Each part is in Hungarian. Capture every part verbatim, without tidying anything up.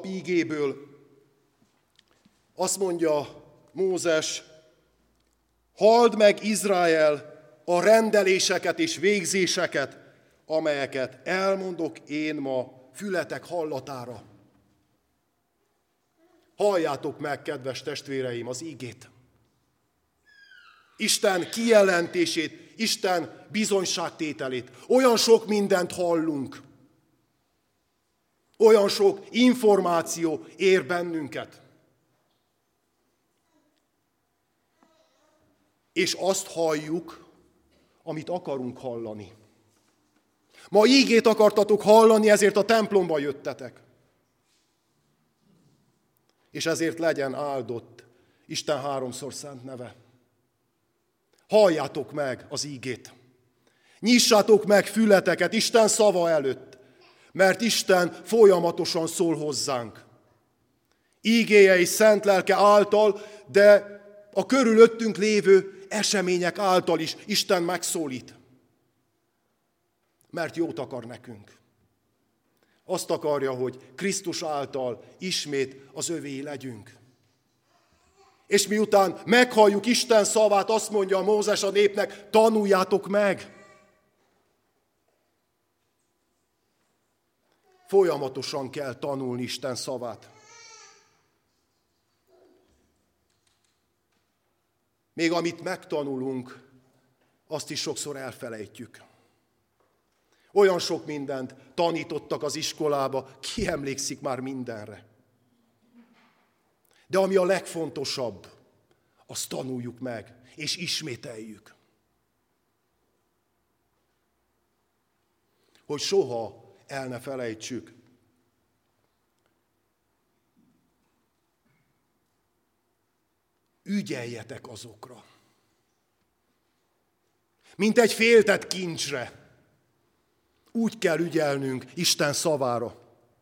alapígéből. Azt mondja Mózes, halld meg Izrael a rendeléseket és végzéseket, amelyeket elmondok én ma fületek hallatára. Halljátok meg, kedves testvéreim, az ígét. Isten kijelentését, Isten bizonyságtételét. Olyan sok mindent hallunk. Olyan sok információ ér bennünket. És azt halljuk, amit akarunk hallani. Ma ígét akartatok hallani, ezért a templomba jöttetek. És ezért legyen áldott Isten háromszor szent neve. Halljátok meg az ígét. Nyissátok meg fületeket Isten szava előtt, mert Isten folyamatosan szól hozzánk. Ígéje és szent lelke által, de a körülöttünk lévő események által is Isten megszólít. Mert jót akar nekünk. Azt akarja, hogy Krisztus által ismét az övé legyünk. És miután meghalljuk Isten szavát, azt mondja Mózes a népnek, tanuljátok meg. Folyamatosan kell tanulni Isten szavát. Még amit megtanulunk, azt is sokszor elfelejtjük. Olyan sok mindent tanítottak az iskolába, ki emlékszik már mindenre. De ami a legfontosabb, azt tanuljuk meg, és ismételjük. Hogy soha el ne felejtsük. Ügyeljetek azokra. Mint egy féltett kincsre. Úgy kell ügyelnünk Isten szavára.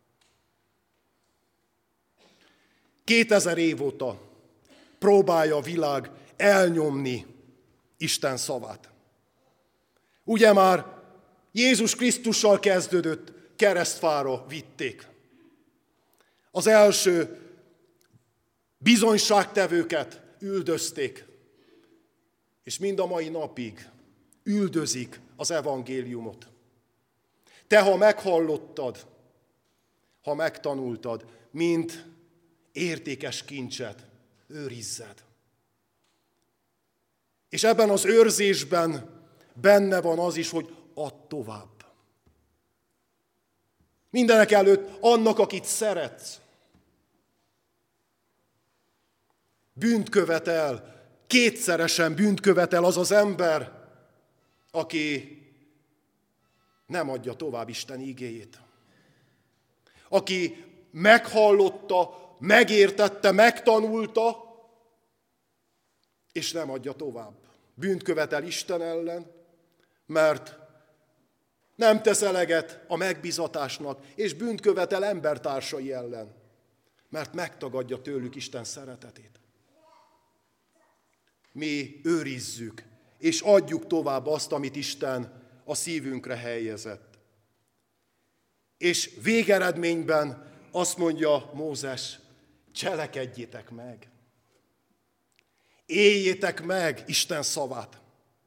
Kétezer év óta próbálja a világ elnyomni Isten szavát. Ugye már Jézus Krisztussal kezdődött, keresztfára vitték. Az első bizonyságtevőket üldözték, és mind a mai napig üldözik az evangéliumot. Te, ha meghallottad, ha megtanultad, mint értékes kincset, őrizzed. És ebben az őrzésben benne van az is, hogy add tovább. Mindenek előtt annak, akit szeretsz. Bűnt követel, kétszeresen bűnt követel az az ember, aki nem adja tovább Isten igéjét. Aki meghallotta, megértette, megtanulta, és nem adja tovább. Bűnt követel Isten ellen, mert nem tesz eleget a megbízatásnak, és bűnt követel embertársai ellen, mert megtagadja tőlük Isten szeretetét. Mi őrizzük, és adjuk tovább azt, amit Isten a szívünkre helyezett. És végeredményben azt mondja Mózes, cselekedjétek meg. Éljétek meg Isten szavát.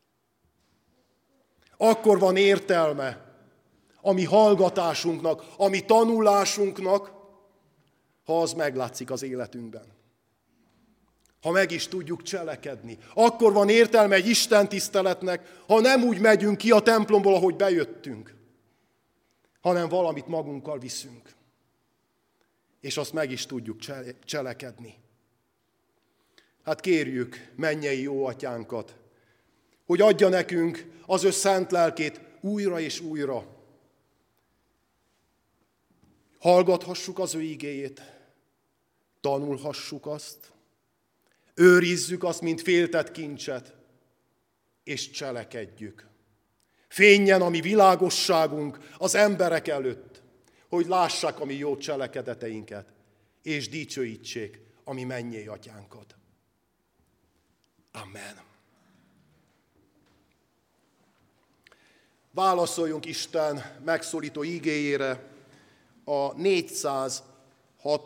Akkor van értelme a mi hallgatásunknak, a mi tanulásunknak, ha az meglátszik az életünkben. Ha meg is tudjuk cselekedni. Akkor van értelme egy Isten tiszteletnek, ha nem úgy megyünk ki a templomból, ahogy bejöttünk, hanem valamit magunkkal viszünk. És azt meg is tudjuk cselekedni. Hát kérjük mennyei jó atyánkat, hogy adja nekünk az ő szent lelkét újra és újra. Hallgathassuk az ő igéjét, tanulhassuk azt, őrizzük azt, mint féltett kincset, és cselekedjük. Fényjen a mi világosságunk az emberek előtt, hogy lássák a mi jó cselekedeteinket, és dicsőítsék a mi mennyei atyánkat. Amen. Válaszoljunk Isten megszólító igéjére a négyszáz